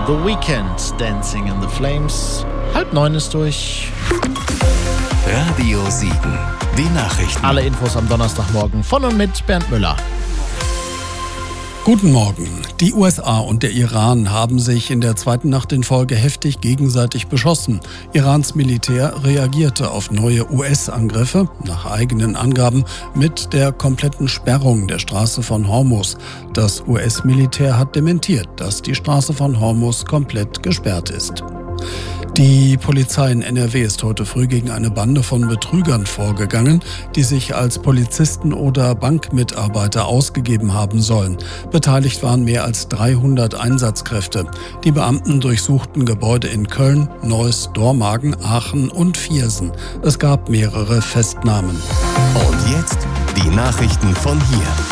The Weeknd, Dancing in the Flames. 8:30 ist durch. Radio Siegen, die Nachrichten. Alle Infos am Donnerstagmorgen von und mit Bernd Müller. Guten Morgen. Die USA und der Iran haben sich in der zweiten Nacht in Folge heftig gegenseitig beschossen. Irans Militär reagierte auf neue US-Angriffe, nach eigenen Angaben, mit der kompletten Sperrung der Straße von Hormuz. Das US-Militär hat dementiert, dass die Straße von Hormuz komplett gesperrt ist. Die Polizei in NRW ist heute früh gegen eine Bande von Betrügern vorgegangen, die sich als Polizisten oder Bankmitarbeiter ausgegeben haben sollen. Beteiligt waren mehr als 300 Einsatzkräfte. Die Beamten durchsuchten Gebäude in Köln, Neuss, Dormagen, Aachen und Viersen. Es gab mehrere Festnahmen. Und jetzt die Nachrichten von hier.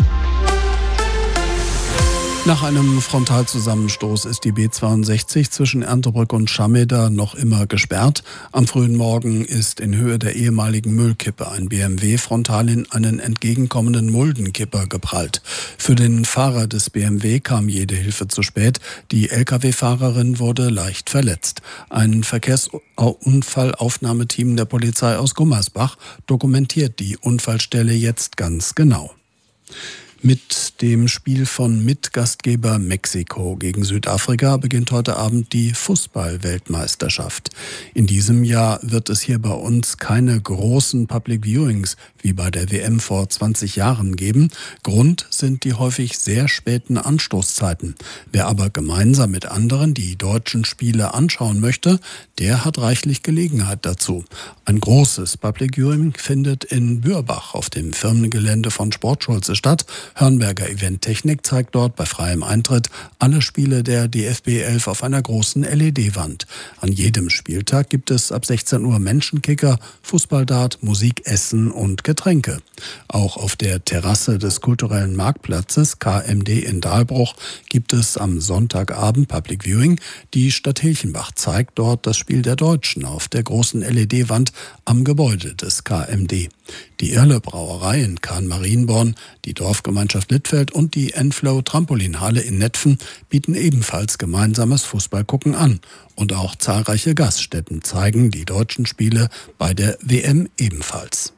Nach einem Frontalzusammenstoß ist die B62 zwischen Erndtebrück und Schameda noch immer gesperrt. Am frühen Morgen ist in Höhe der ehemaligen Müllkippe ein BMW frontal in einen entgegenkommenden Muldenkipper geprallt. Für den Fahrer des BMW kam jede Hilfe zu spät. Die Lkw-Fahrerin wurde leicht verletzt. Ein Verkehrsunfallaufnahmeteam der Polizei aus Gummersbach dokumentiert die Unfallstelle jetzt ganz genau. Mit dem Spiel von Mitgastgeber Mexiko gegen Südafrika beginnt heute Abend die Fußball-Weltmeisterschaft. In diesem Jahr wird es hier bei uns keine großen Public Viewings wie bei der WM vor 20 Jahren geben. Grund sind die häufig sehr späten Anstoßzeiten. Wer aber gemeinsam mit anderen die deutschen Spiele anschauen möchte, der hat reichlich Gelegenheit dazu. Ein großes Public Viewing findet in Bürbach auf dem Firmengelände von Sportschulze statt. Hörnberger Eventtechnik zeigt dort bei freiem Eintritt alle Spiele der DFB 11 auf einer großen LED-Wand. An jedem Spieltag gibt es ab 16 Uhr Menschenkicker, Fußballdart, Musik, Essen und Getränke. Auch auf der Terrasse des kulturellen Marktplatzes KMD in Dahlbruch gibt es am Sonntagabend Public Viewing. Die Stadt Hilchenbach zeigt dort das Spiel der Deutschen auf der großen LED-Wand am Gebäude des KMD. Die Irle Brauerei in Kahn-Marienborn, die Dorfgemeinschaft Littfeld und die Enflow Trampolinhalle in Netphen bieten ebenfalls gemeinsames Fußballgucken an. Und auch zahlreiche Gaststätten zeigen die deutschen Spiele bei der WM ebenfalls.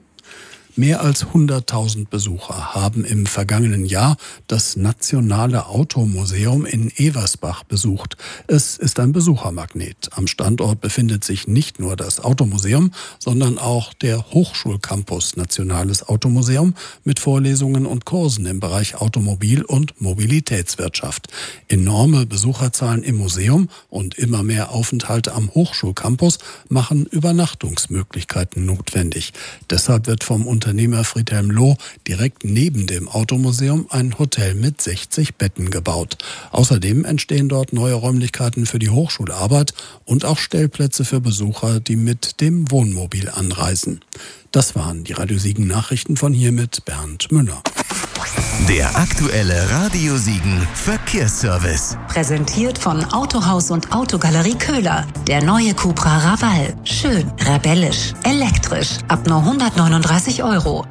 Mehr als 100.000 Besucher haben im vergangenen Jahr das Nationale Automuseum in Eversbach besucht. Es ist ein Besuchermagnet. Am Standort befindet sich nicht nur das Automuseum, sondern auch der Hochschulcampus Nationales Automuseum mit Vorlesungen und Kursen im Bereich Automobil- und Mobilitätswirtschaft. Enorme Besucherzahlen im Museum und immer mehr Aufenthalte am Hochschulcampus machen Übernachtungsmöglichkeiten notwendig. Deshalb wird vom Unternehmer Friedhelm Loh direkt neben dem Automuseum ein Hotel mit 60 Betten gebaut. Außerdem entstehen dort neue Räumlichkeiten für die Hochschularbeit und auch Stellplätze für Besucher, die mit dem Wohnmobil anreisen. Das waren die Radio Siegen Nachrichten von hier mit Bernd Müller. Der aktuelle Radio Siegen Verkehrsservice. Präsentiert von Autohaus und Autogalerie Köhler. Der neue Cupra Raval. Schön, rebellisch, elektrisch. Ab nur 139 €.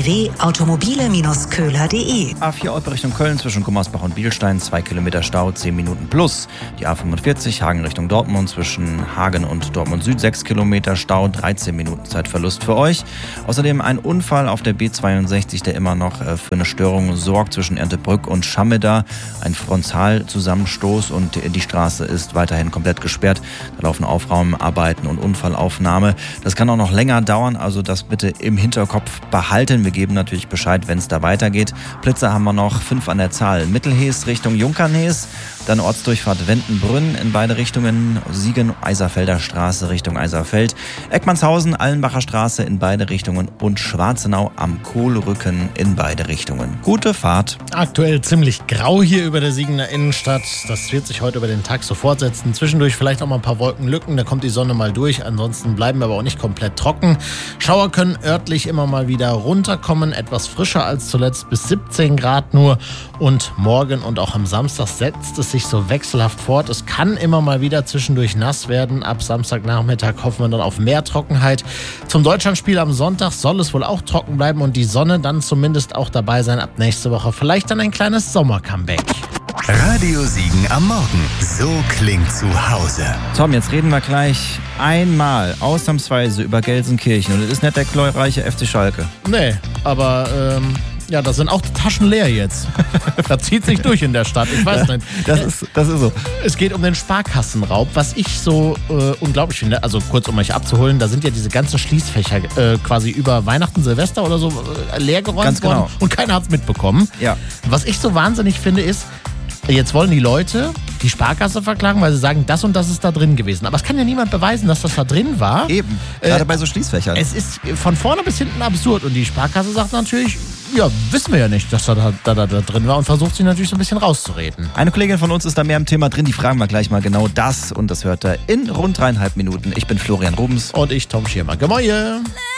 www.automobile-köhler.de. A4 Olpe Richtung Köln zwischen Gummersbach und Bielstein, 2 Kilometer Stau, 10 Minuten plus. Die A45 Hagen Richtung Dortmund zwischen Hagen und Dortmund Süd, 6 Kilometer Stau, 13 Minuten Zeitverlust für euch. Außerdem ein Unfall auf der B62, der immer noch für eine Störung sorgt zwischen Erndtebrück und Schameda. Ein Frontalzusammenstoß und die Straße ist weiterhin komplett gesperrt. Da laufen Aufräumarbeiten und Unfallaufnahme. Das kann auch noch länger dauern, also das bitte im Hinterkopf behalten. Wir geben natürlich Bescheid, wenn es da weitergeht. Blitzer haben wir noch 5 an der Zahl. Mittelhees Richtung Junkernhees, dann Ortsdurchfahrt Wendenbrünn in beide Richtungen, Siegen, Eiserfelder Straße Richtung Eiserfeld, Eckmannshausen, Allenbacher Straße in beide Richtungen und Schwarzenau am Kohlrücken in beide Richtungen. Gute Fahrt. Aktuell ziemlich grau hier über der Siegener Innenstadt. Das wird sich heute über den Tag so fortsetzen. Zwischendurch vielleicht auch mal ein paar Wolkenlücken, da kommt die Sonne mal durch. Ansonsten bleiben wir aber auch nicht komplett trocken. Schauer können örtlich immer mal wieder runterkommen. Etwas frischer als zuletzt, bis 17 Grad nur. Und morgen und auch am Samstag setzt es sich so wechselhaft fort. Es kann immer mal wieder zwischendurch nass werden. Ab Samstagnachmittag hoffen wir dann auf mehr Trockenheit. Zum Deutschlandspiel am Sonntag soll es wohl auch trocken bleiben und die Sonne dann zumindest auch dabei sein ab nächste Woche. Vielleicht dann ein kleines Sommer-Comeback. Radio Siegen am Morgen. So klingt zu Hause. Tom, jetzt reden wir gleich einmal ausnahmsweise über Gelsenkirchen. Und es ist nicht der glorreiche FC Schalke. Nee, aber ja, das sind auch die Taschen leer jetzt. Das zieht sich durch in der Stadt, ich weiß nicht. Das ist so. Es geht um den Sparkassenraub, was ich so unglaublich finde. Also kurz, um euch abzuholen, da sind ja diese ganzen Schließfächer quasi über Weihnachten, Silvester oder so leer geräumt Ganz genau. worden und keiner hat es mitbekommen. Ja. Was ich so wahnsinnig finde ist, jetzt wollen die Leute die Sparkasse verklagen, weil sie sagen, das und das ist da drin gewesen. Aber es kann ja niemand beweisen, dass das da drin war. Eben, gerade bei so Schließfächern. Es ist von vorne bis hinten absurd. Und die Sparkasse sagt natürlich, ja, wissen wir ja nicht, dass da drin war und versucht sich natürlich so ein bisschen rauszureden. Eine Kollegin von uns ist da mehr im Thema drin, die fragen wir gleich mal genau das und das hört er in rund 3,5 Minuten. Ich bin Florian Rubens. Und ich, Tom Schirmer. Gemäue.